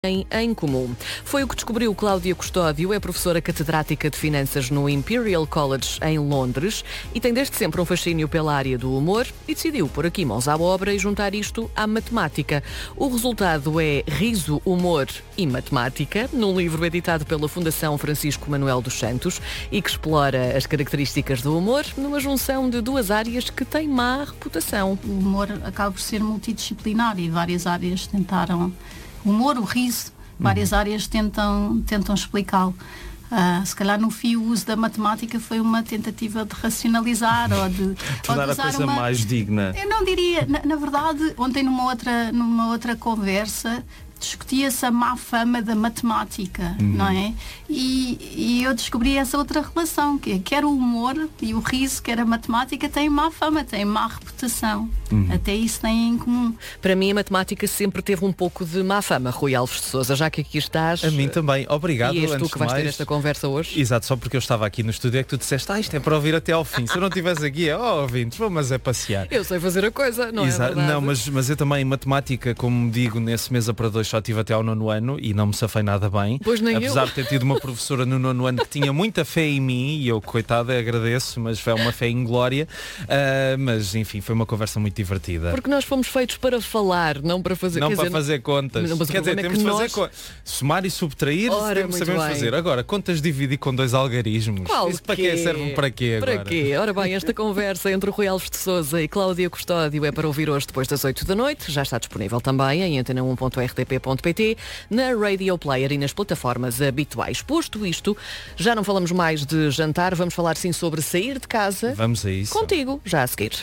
em comum. Foi o que descobriu Cláudia Custódio, é professora catedrática de Finanças no Imperial College em Londres e tem desde sempre um fascínio pela área do humor e decidiu pôr aqui mãos à obra e juntar isto à matemática. O resultado é Riso, Humor e Matemática, num livro editado pela Fundação Francisco Manuel dos Santos e que explora as características do humor numa junção de duas áreas que têm má reputação. O humor acaba por ser multidisciplinar e várias áreas tentaram... O humor, o riso, várias áreas tentam explicá-lo. Se calhar no fim o uso da matemática foi uma tentativa de racionalizar ou de tornar a coisa mais digna. Eu não diria, na verdade, ontem numa outra conversa discutia-se a má fama da matemática, não é? E eu descobri essa outra relação, que é quer o humor e o riso, quer a matemática, têm má fama, têm má reputação. Até isso têm em comum. Para mim a matemática sempre teve um pouco de má fama, Rui Alves de Sousa, já que aqui estás. A mim também, obrigado. E és tu que vais ter esta conversa hoje? Exato, só porque eu estava aqui no estúdio é que tu disseste, isto é para ouvir até ao fim. Se eu não estivesse aqui, ouvintes, mas é passear. Eu sei fazer a coisa, não Exato. É verdade? Não, mas eu também, matemática, como digo, nesse Mesa para Dois só tive até ao 9º ano e não me safei nada bem. Pois nem Apesar eu. de ter tido uma professora no 9º ano que tinha muita fé em mim e eu, coitada, agradeço, mas foi uma fé em glória. Mas, enfim, foi uma conversa muito divertida. Porque nós fomos feitos para falar, não para fazer... Não para fazer contas. Não, quer dizer, temos de fazer somar e subtrair, sabemos fazer. Agora, contas dividir com dois algarismos. Isso para quê? Serve para quê agora? Para quê? Ora bem, esta conversa entre o Rui Alves de Sousa e Cláudia Custódio é para ouvir hoje depois das 8 da noite. Já está disponível também em antena1.rtp.pt, na Radio Player e nas plataformas habituais. Posto isto, já não falamos mais de jantar, vamos falar sim sobre sair de casa. Vamos a isso. Contigo, já a seguir.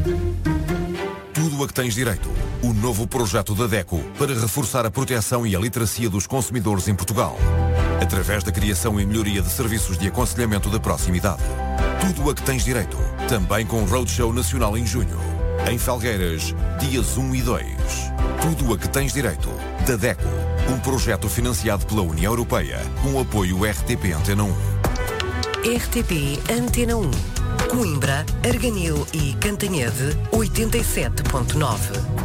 Tudo a que tens direito. O novo projeto da DECO para reforçar a proteção e a literacia dos consumidores em Portugal. Através da criação e melhoria de serviços de aconselhamento de proximidade. Tudo a que tens direito. Também com Roadshow Nacional em junho. Em Felgueiras, dias 1 e 2. Tudo a que tens direito. Da DECO. Um projeto financiado pela União Europeia. Com apoio RTP Antena 1. RTP Antena 1. Coimbra, Arganil e Cantanhede 87.9.